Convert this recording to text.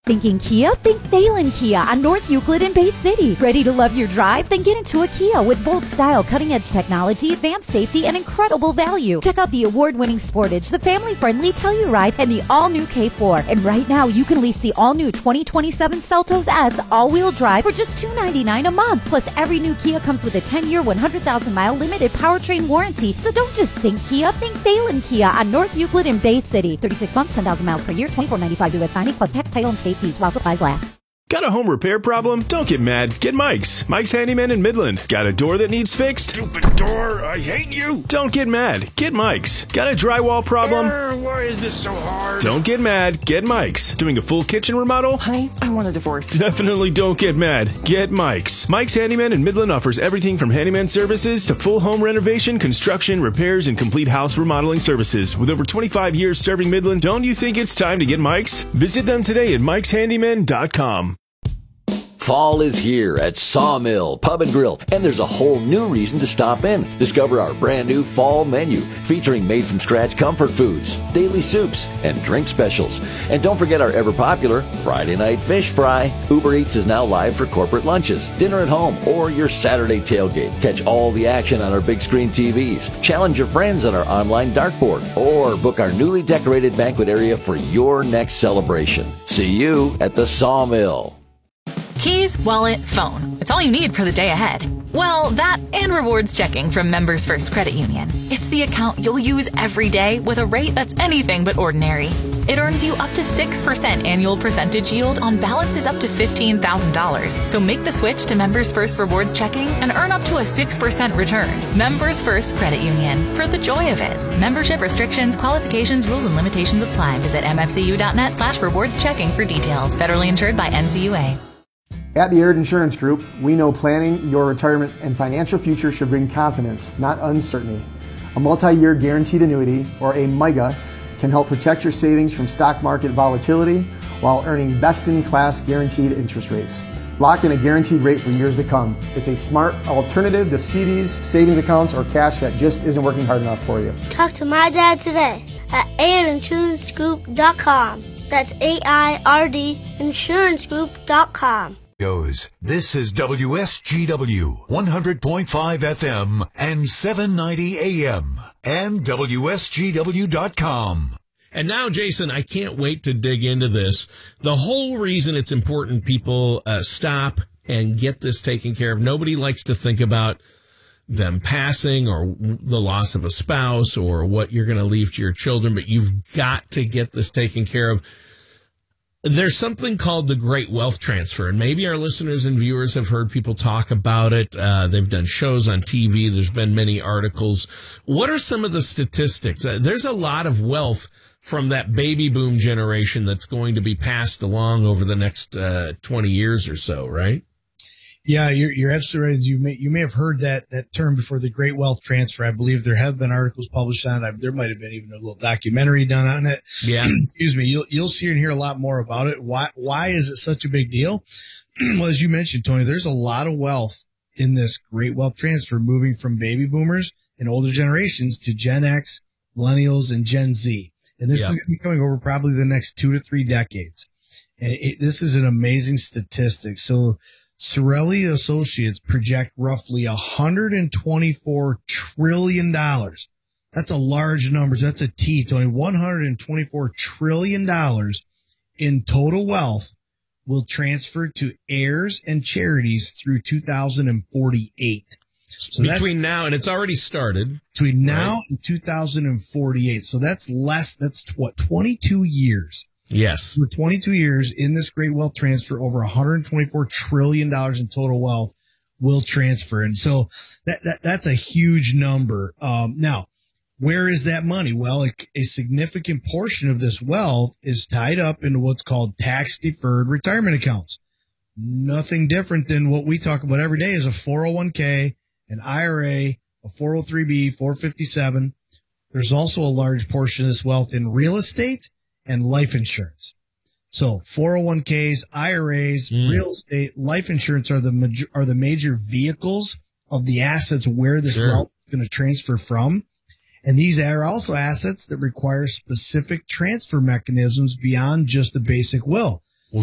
Thinking Kia? Think Thalen Kia on North Euclid in Bay City. Ready to love your drive? Then get into a Kia with bold style, cutting-edge technology, advanced safety, and incredible value. Check out the award-winning Sportage, the family-friendly Telluride, and the all-new K4. And right now, you can lease the all-new 2027 Seltos S all-wheel drive for just $299 a month. Plus, every new Kia comes with a 10-year, 100,000-mile limited powertrain warranty. So don't just think Kia, think Thalen Kia on North Euclid in Bay City. 36 months, 10,000 miles per year, $24.95 due at signing, plus tax, title, and state fees while supplies last. Got a home repair problem? Don't get mad. Get Mike's. Mike's Handyman in Midland. Got a door that needs fixed? Stupid door. I hate you. Don't get mad. Get Mike's. Got a drywall problem? Why is this so hard? Don't get mad. Get Mike's. Doing a full kitchen remodel? Honey, I want a divorce. Definitely don't get mad. Get Mike's. Mike's Handyman in Midland offers everything from handyman services to full home renovation, construction, repairs, and complete house remodeling services. With over 25 years serving Midland, don't you think it's time to get Mike's? Visit them today at mikeshandyman.com. Fall is here at Sawmill Pub and Grill, and there's a whole new reason to stop in. Discover our brand new fall menu featuring made-from-scratch comfort foods, daily soups, and drink specials. And don't forget our ever-popular Friday night fish fry. Uber Eats is now live for corporate lunches, dinner at home, or your Saturday tailgate. Catch all the action on our big screen TVs. Challenge your friends on our online dartboard, or book our newly decorated banquet area for your next celebration. See you at the Sawmill. Keys, wallet, phone. It's all you need for the day ahead. Well, that and rewards checking from Members First Credit Union. It's the account you'll use every day with a rate that's anything but ordinary. It earns you up to 6% annual percentage yield on balances up to $15,000. So make the switch to Members First Rewards Checking and earn up to a 6% return. Members First Credit Union. For the joy of it. Membership restrictions, qualifications, rules, and limitations apply. Visit mfcu.net/rewards checking for details. Federally insured by NCUA. At the Aird Insurance Group, we know planning your retirement and financial future should bring confidence, not uncertainty. A multi-year guaranteed annuity, or a MIGA, can help protect your savings from stock market volatility while earning best-in-class guaranteed interest rates. Lock in a guaranteed rate for years to come. It's a smart alternative to CDs, savings accounts, or cash that just isn't working hard enough for you. Talk to my dad today at AirdInsuranceGroup.com. That's AIRD InsuranceGroup.com. This is WSGW 100.5 FM and 790 AM and WSGW.com. And now, Jason, I can't wait to dig into this. The whole reason it's important people stop and get this taken care of. Nobody likes to think about them passing or the loss of a spouse or what you're going to leave to your children, but you've got to get this taken care of. There's something called the Great Wealth Transfer, and maybe our listeners and viewers have heard people talk about it. They've done shows on TV. There's been many articles. What are some of the statistics? There's a lot of wealth from that baby boom generation that's going to be passed along over the next 20 years or so, right? Yeah, you're absolutely right. You may have heard that term before, the Great Wealth Transfer. I believe there have been articles published on it. There might have been even a little documentary done on it. Yeah. Excuse me. You'll see and hear a lot more about it. Why is it such a big deal? Well, as you mentioned, Tony, there's a lot of wealth in this Great Wealth Transfer moving from baby boomers and older generations to Gen X, millennials, and Gen Z. And this is going to be coming over probably the next 2 to 3 decades. And this is an amazing statistic. So Sorelli Associates project roughly $124 trillion. That's a large number. That's a T, Tony. $124 trillion in total wealth will transfer to heirs and charities through 2048. So between now, and it's already started. Between now and 2048. So that's 22 years. Yes. For 22 years in this Great Wealth Transfer, over $124 trillion in total wealth will transfer. And so that's a huge number. Now, where is that money? Well, a significant portion of this wealth is tied up into what's called tax deferred retirement accounts. Nothing different than what we talk about every day is a 401k, an IRA, a 403b, 457. There's also a large portion of this wealth in real estate and life insurance. So 401ks, IRAs, real estate, life insurance are the major vehicles of the assets where this wealth is going to transfer from. And these are also assets that require specific transfer mechanisms beyond just the basic will.